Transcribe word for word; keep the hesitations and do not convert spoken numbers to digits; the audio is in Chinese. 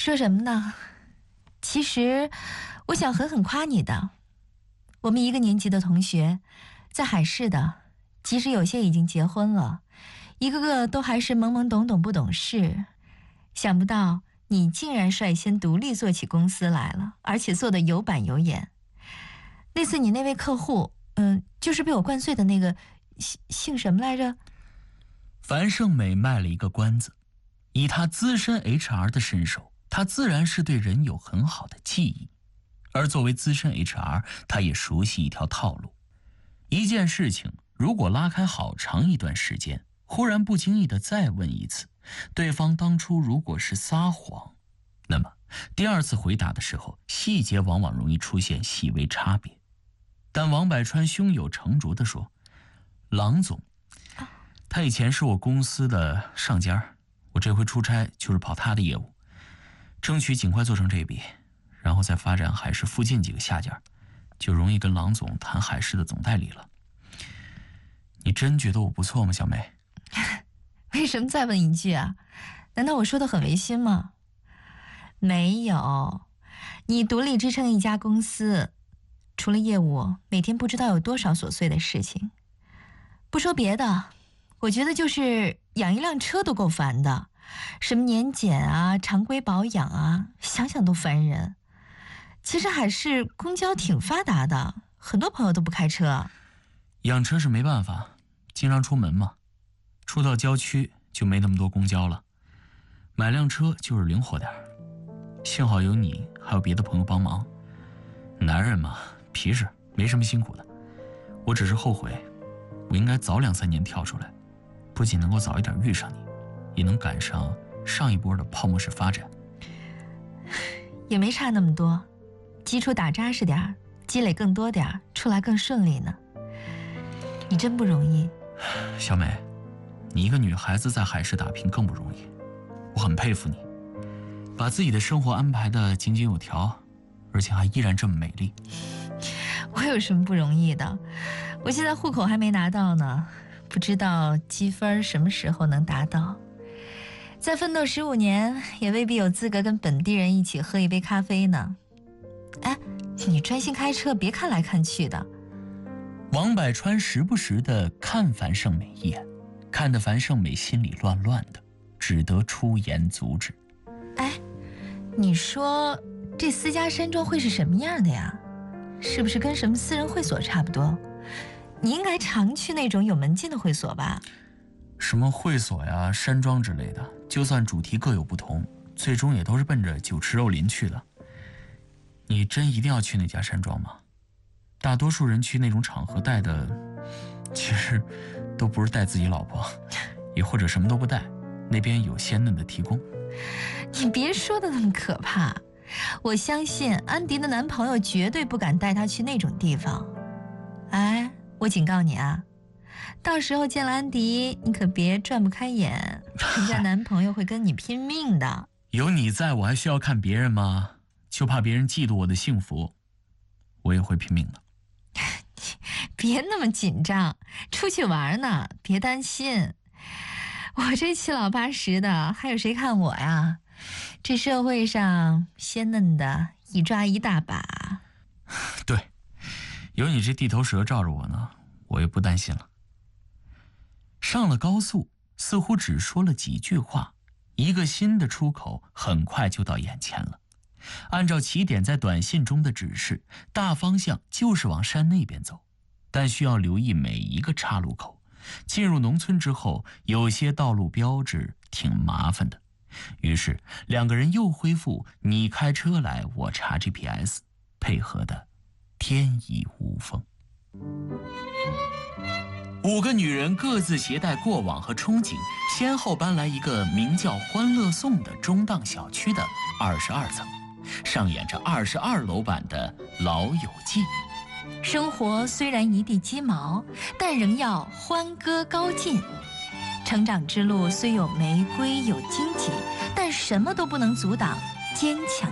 说什么呢？其实我想狠狠夸你的。我们一个年级的同学，在海事的，即使有些已经结婚了，一个个都还是懵懵懂懂不懂事。想不到你竟然率先独立做起公司来了，而且做得有板有眼。那次你那位客户，嗯，就是被我灌醉的那个，姓姓什么来着？ 樊胜美卖了一个关子，以她资深 H R 的身手，她自然是对人有很好的记忆。而作为资深 H R， 她也熟悉一条套路。一件事情如果拉开好长一段时间，忽然不经意的再问一次，对方当初如果是撒谎，那么第二次回答的时候，细节往往容易出现细微差别。但王百川胸有成竹地说，郎总他以前是我公司的上家，我这回出差就是跑他的业务，争取尽快做成这笔，然后再发展海事附近几个下家，就容易跟郎总谈海事的总代理了。你真觉得我不错吗，小梅？ 为什么再问一句啊？难道我说的很违心吗？没有，你独立支撑一家公司，除了业务，每天不知道有多少琐碎的事情。不说别的，我觉得就是养一辆车都够烦的，什么年检啊、常规保养啊，想想都烦人。其实海事公交挺发达的，很多朋友都不开车。 养车是没办法，经常出门嘛，出到郊区就没那么多公交了，买辆车就是灵活点。幸好有你，还有别的朋友帮忙。男人嘛，皮实，没什么辛苦的。我只是后悔，我应该早两三年跳出来，不仅能够早一点遇上你，也能赶上上一波的泡沫式发展。 也没差那么多，基础打扎实点，积累更多点，出来更顺利呢。你真不容易。 小美，你一个女孩子在海事打拼更不容易，我很佩服你，把自己的生活安排得井井有条，而且还依然这么美丽。 我有什么不容易的？我现在户口还没拿到呢，不知道积分什么时候能达到。再奋斗十五年，也未必有资格跟本地人一起喝一杯咖啡呢。哎，你专心开车，别看来看去的。 王百川时不时地看樊胜美一眼，看得樊胜美心里乱乱的，只得出言阻止。 哎，你说这私家山庄会是什么样的呀？是不是跟什么私人会所差不多？你应该常去那种有门禁的会所吧？ 什么会所呀、山庄之类的，就算主题各有不同，最终也都是奔着酒池肉林去的。你真一定要去那家山庄吗？大多数人去那种场合带的，其实都不是带自己老婆，也或者什么都不带，那边有鲜嫩的提供。 你别说的那么可怕，我相信安迪的男朋友绝对不敢带她去那种地方。哎，我警告你啊，到时候见了安迪，你可别转不开眼，人家男朋友会跟你拼命的。 有你在，我还需要看别人吗？就怕别人嫉妒我的幸福，我也会拼命的。 别那么紧张，出去玩呢，别担心。我这七老八十的，还有谁看我呀？这社会上鲜嫩的一抓一大把。 对，有你这地头蛇罩着我呢，我也不担心了。上了高速，似乎只说了几句话，一个新的出口很快就到眼前了。按照起点在短信中的指示，大方向就是往山那边走，但需要留意每一个岔路口。进入农村之后，有些道路标志挺麻烦的，于是两个人又恢复你开车来，我查 G P S， 配合的天衣无缝。五个女人各自携带过往和憧憬，先后搬来一个名叫欢乐颂的中档小区的二十二层，上演着二十二楼版的《老友记》。 生活虽然一地鸡毛，但仍要欢歌高进。成长之路虽有玫瑰有荆棘，但什么都不能阻挡坚强